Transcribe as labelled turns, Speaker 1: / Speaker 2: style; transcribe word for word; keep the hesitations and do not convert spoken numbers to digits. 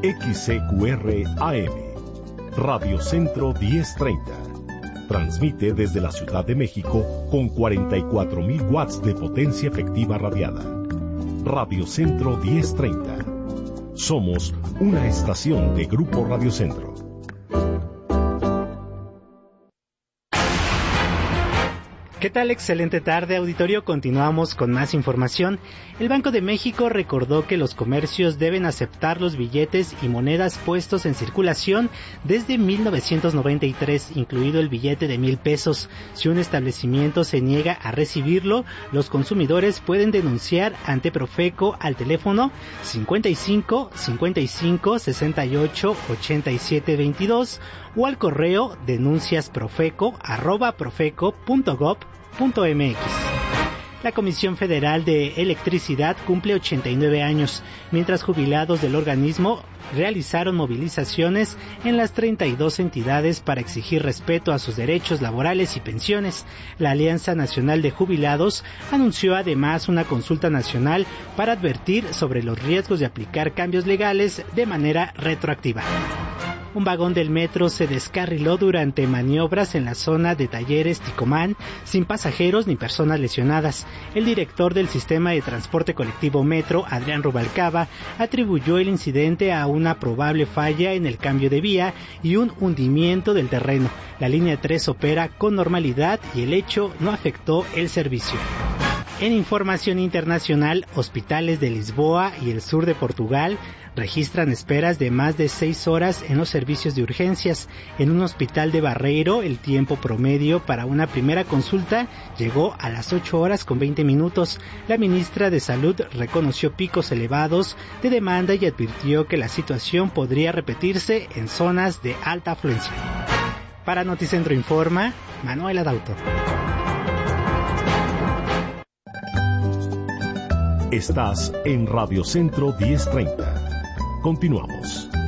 Speaker 1: X C Q R A M, Radio Centro diez treinta. Transmite desde la Ciudad de México con cuarenta y cuatro mil watts de potencia efectiva radiada. Radio Centro diez treinta. Somos una estación de Grupo Radio Centro.
Speaker 2: ¿Qué tal? Excelente tarde, auditorio. Continuamos con más información. El Banco de México recordó que los comercios deben aceptar los billetes y monedas puestos en circulación desde mil novecientos noventa y tres, incluido el billete de mil pesos. Si un establecimiento se niega a recibirlo, los consumidores pueden denunciar ante Profeco al teléfono cincuenta y cinco, cincuenta y cinco, sesenta y ocho, ochenta y siete veintidós o al correo denunciasprofeco arroba profeco punto gob punto mx. La Comisión Federal de Electricidad cumple ochenta y nueve años, mientras jubilados del organismo realizaron movilizaciones en las treinta y dos entidades para exigir respeto a sus derechos laborales y pensiones. La Alianza Nacional de Jubilados anunció además una consulta nacional para advertir sobre los riesgos de aplicar cambios legales de manera retroactiva. Un vagón del metro se descarriló durante maniobras en la zona de Talleres Ticomán, sin pasajeros ni personas lesionadas. El director del sistema de transporte colectivo Metro, Adrián Rubalcaba, atribuyó el incidente a una probable falla en el cambio de vía y un hundimiento del terreno. La línea tres opera con normalidad y el hecho no afectó el servicio. En información internacional, hospitales de Lisboa y el sur de Portugal registran esperas de más de seis horas en los servicios de urgencias. En un hospital de Barreiro, el tiempo promedio para una primera consulta llegó a las ocho horas con veinte minutos. La ministra de Salud reconoció picos elevados de demanda y advirtió que la situación podría repetirse en zonas de alta afluencia. Para Noticentro Informa, Manuel Adauto.
Speaker 1: Estás en Radio Centro diez treinta. Continuamos.